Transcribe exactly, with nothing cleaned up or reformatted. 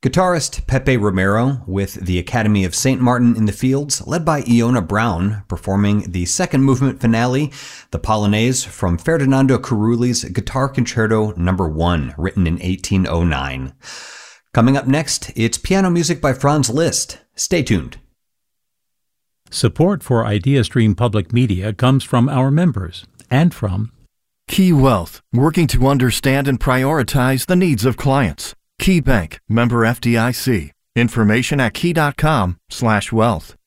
Guitarist Pepe Romero with the Academy of Saint Martin in the Fields, led by Iona Brown, performing the second movement finale, the Polonaise from Ferdinando Carulli's Guitar Concerto Number one, written in eighteen oh nine. Coming up next, it's piano music by Franz Liszt. Stay tuned. Support for IdeaStream Public Media comes from our members and from Key Wealth, working to understand and prioritize the needs of clients. Key Bank, member F D I C. Information at key dot com slash wealth.